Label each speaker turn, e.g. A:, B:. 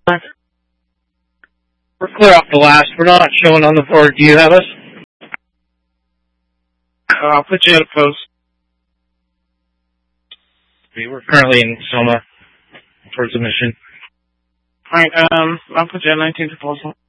A: We're clear off the last. We're not showing on the board. Do you have us?
B: I'll put you at a post.
A: We're currently in Soma towards the mission.
B: Alright, I'll put you at 19 proposal.